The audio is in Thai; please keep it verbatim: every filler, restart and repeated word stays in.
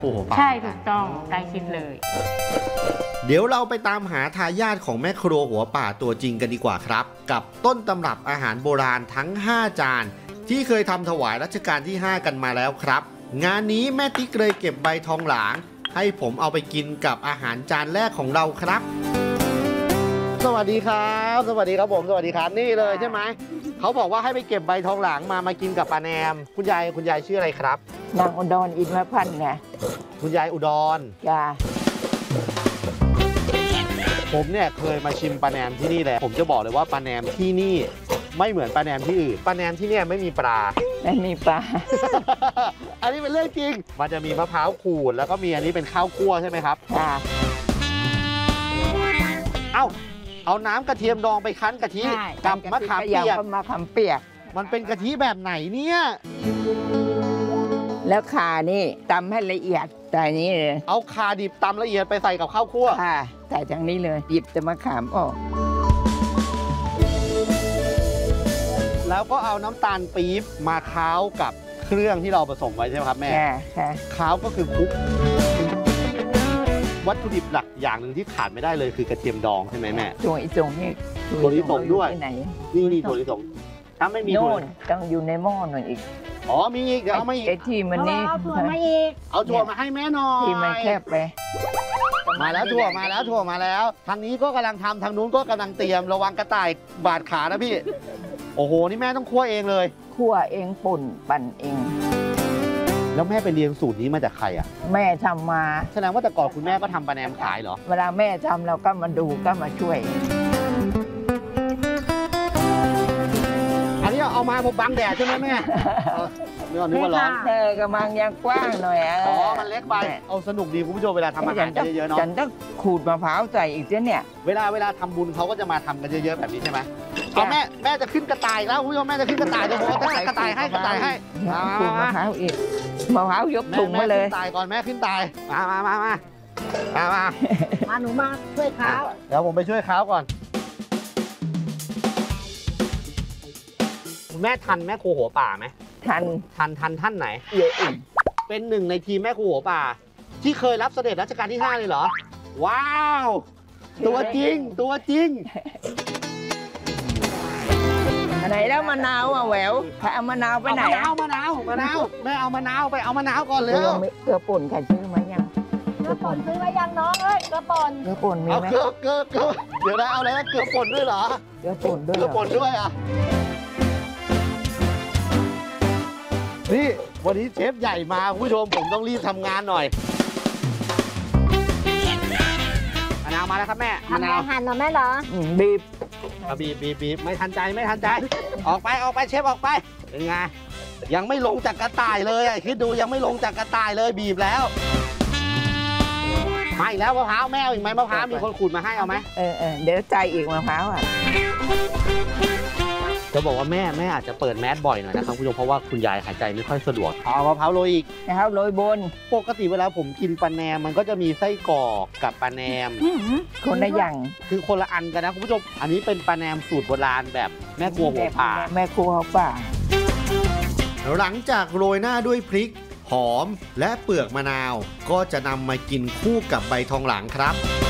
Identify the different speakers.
Speaker 1: โอ้โห
Speaker 2: ใช่ถูกต้องใกล้ชิดเลย
Speaker 1: เดี๋ยวเราไปตามหาทายาทของแม่ครัวหัวป่าตัวจริงกันดีกว่าครับกับต้นตำรับอาหารโบราณทั้งห้าจานที่เคยทำถวายรัชกาลที่ห้ากันมาแล้วครับงานนี้แม่ติ๊กเลยเก็บใบทองหลางให้ผมเอาไปกินกับอาหารจานแรกของเราครับสวัสดีครับสวัสดีครับผมสวัสดีครับนี่เลยใช่ไหมเขาบอกว่าให้ไปเก็บใบทองหลางมามากินกับปลาแนมคุณยายคุณยายชื่ออะไรครับ
Speaker 3: นางอุดรอินทรพันธ์ไง
Speaker 1: คุณยายอุดร
Speaker 3: จ้า
Speaker 1: ผมเนี่ยเคยมาชิมปลาแนมที่นี่แหละผมจะบอกเลยว่าปลาแนมที่นี่ไม่เหมือนปลาแนมที่อื่นปลาแนมที่เนี่ยไม่มีปลา
Speaker 3: ไม่มีปลา
Speaker 1: อันนี้เป็นเรื่องจริงมันจะมีมะพร้าวขูดแล้วก็มีอันนี้เป็นข้าวคั่วใช่ไหมครับ
Speaker 3: จ้า
Speaker 1: เอ้าเอาน้ำกระเทียมดองไปคั้นกะทิกับมะขามเปียก
Speaker 3: มะขามเปียก
Speaker 1: มันเป็นกะทิแบบไหนเนี่ย
Speaker 3: แล้วข่านี่ตำให้ละเอียดแต่นี้เลย
Speaker 1: เอาข่าดิบตำละเอียดไปใส่กับข้าวคั่ว
Speaker 3: ค่ะใส่ทางนี้เลยหยิบแต่มะขามออก
Speaker 1: แล้วก็เอาน้ำตาลปี๊บมาค้าวกับเครื่องที่เราผสมไว้ใช่ไหมครับแม่
Speaker 3: ค่ะ
Speaker 1: ค้าวก็คือคลุกวัตถุดิบหลักอย่างหนึ่งที่ขาดไม่ได้เลยคือกระเทียมดองใช่ไหมแม่
Speaker 3: ถั่วลิสงนี่
Speaker 1: ถั่วลิสงด้วยนี่นี่ถั่วลิสงถ้าไม่มีถั่ว
Speaker 3: ต้องอยู่ในหม้อหน่อยอีก
Speaker 1: อ๋อมีอีกเดี๋ยวเอามาอีก
Speaker 3: ไอ้ที่มันนี่
Speaker 2: เอาถั่วมาอีก
Speaker 1: เอาถั่วมาให้แม่หน่อย
Speaker 3: ที่มันแคบไป
Speaker 1: มาแล้วถั่วมาแล้วถั่วมาแล้วทางนี้ก็กำลังทำทางนู้นก็กำลังเตรียมระวังกระต่ายบาดขานะพี่โอ้โหนี่แม่ต้องคั่วเองเลย
Speaker 3: คั่วเองป่นปั่นเอง
Speaker 1: แล้วแม่ไปเรียนสูตรนี้มาจากใครอ่ะ
Speaker 3: แม่ทำมา
Speaker 1: แสดงว่าแต่ก่อนคุณแม่ก็ทำปลาแนมขายเหรอ
Speaker 3: เวลาแม่ทำเราก็มาดูก็มาช่วย
Speaker 1: อันนี้เอามาผมบังแดดใช่ไหมแม่เนื้อนึกว่าร้อน
Speaker 3: เธอกำลังยังกว้างหน่อย
Speaker 1: อ๋อมันเล็กไปเอาสนุกดีคุณผู้ชมเวลาทำอาหารเยอะๆเนาะ
Speaker 3: ฉันต้องขูดมะพร้าวใส่อีกเนี่ย
Speaker 1: เวลาเวลาทำบุญเขาก็จะมาทำกันเยอะๆแบบนี้ใช่ไหมเอาแม่แม่จะขึ้นกระต่ายแล้วคุณผู้ชมแม่จะขึ้นกระต่ายเดี๋ยวผมจะกระต่ายให้กระต่ายให้
Speaker 3: ขูดมะพร้าวอีกมะพร้าวยกถุงมาเลย
Speaker 1: ขึ้นตายก่อนแม่ขึ้นตายมามามามามามา
Speaker 2: มาหนูมาช่วยค้าว
Speaker 1: เดี๋ยวผมไปช่วยค้าวก่อนแม่ทันแม่ครูหัวป่าไหม
Speaker 3: ทัน
Speaker 1: ทันทันท่านไหนเยอะเป็นหนึ่งในทีมแม่ครูหัวป่าที่เคยรับเสด็จรัชกาลที่ห้าเลยเหรอว้าวตัวจริงตัวจริง
Speaker 3: ไหนแล้วมะนาวอ่ะแหววใครเอามะนาวไปไหน
Speaker 1: มะนาวมะนาวมะนาวแม่เอามะนาวไปเอามะนาวก่อนเลย
Speaker 3: เกลือป่นใครซื้อมายัง
Speaker 2: เกลือป่นซื้อมายังน้องเอ้ยเกลือป่น
Speaker 3: เกลือป่นมีไหม
Speaker 1: เกลือเกลือเกลือเดี๋ยวนะเอาอะไรนะเกลือป่นด้วยเหรอ
Speaker 3: เกลือป่นด้วย
Speaker 1: เกลือป่นด้วยอ่ะนี่วันนี้เชฟใหญ่มาคุณผู้ชมผมต้องรีบทำงานหน่อยมะนาวมาแล้วครับแม่
Speaker 2: มะนาวหั่นหน่อยแม่เหรอ
Speaker 3: บีบ
Speaker 1: บีบบีบบีบไม่ทันใจไม่ทันใจออกไปออกไปเชฟออกไปเป็นไงยังไม่ลงจากกระต่ายเลยคิดดูยังไม่ลงจากกระต่ายเลยบีบแล้วมาอีกแล้วมะพร้าวแม่เอาอีกไหมมะพร้าวมีคนขูดมาให้เอาไหม
Speaker 3: เออเออเดี๋ยวใจอีกมะพร้าวอ่ะ
Speaker 1: จะบอกว่าแม่แม่อาจจะเปิดแมสบ่อยหน่อยนะครับคุณผู้ชมเพราะว่าคุณยายหายใจไม่ค่อยสะดวกเอามะพร้าวโรยอีก
Speaker 3: มะพร้าวโรยบน
Speaker 1: ปกติเวลาผมกินปลาแนมมันก็จะมีไส้กรอกกับปลาแนม
Speaker 3: คนละอย่าง
Speaker 1: คือคนละอันกันนะคุณผู้ชมอันนี้เป็นปลาแนมสูตรโบราณแบบแม่ครัวหัวป่า
Speaker 3: แม่ครัวหัวป่า
Speaker 1: หลังจากโรยหน้าด้วยพริกหอมและเปลือกมะนาวก็จะนำมากินคู่กับใบทองหลางครับ